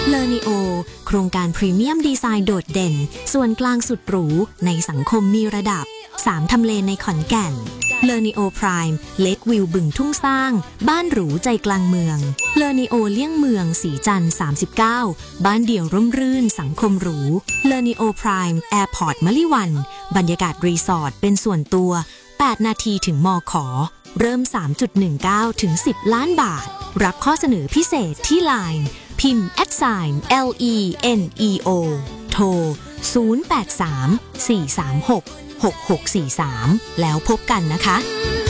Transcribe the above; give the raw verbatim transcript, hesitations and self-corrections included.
เลอนิโอโครงการพรีเมียมดีไซน์โดดเด่นส่วนกลางสุดหรูในสังคมมีระดับสามทำเลในขอนแก่นเลอนิโอไพร์มเล็กวิวบึงทุ่งสร้างบ้านหรูใจกลางเมืองเลอนิโอเลี่ยงเมืองสีจันทร์สามสิบเก้าบ้านเดี่ยวร่มรื่นสังคมหรูเลอนิโอไพร์มแอร์พอร์ตมะลิวันบรรยากาศรีสอร์ทเป็นส่วนตัวแปดนาทีถึงมอขอเริ่ม สามจุดหนึ่งเก้า ถึง สิบ ล้านบาทรับข้อเสนอพิเศษที่ ไลน์ พิมพ์ แอท ไซน์ แอล อี เอ็น อี โอ โทร ศูนย์ แปด สาม สี่ สาม หก หก หก สี่ สาม แล้วพบกันนะคะ